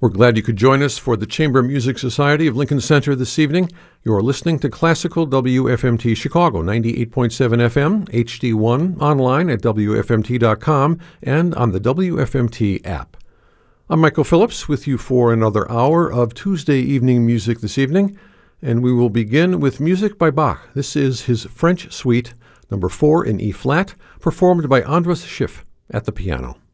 We're glad you could join us for the Chamber Music Society of Lincoln Center this evening. You're listening to Classical WFMT Chicago, 98.7 FM, HD1, online at WFMT.com, and on the WFMT app. I'm Michael Phillips with you for another hour of Tuesday evening music this evening, and we will begin with music by Bach. This is his French Suite, number 4 in E-flat, performed by Andras Schiff at the piano.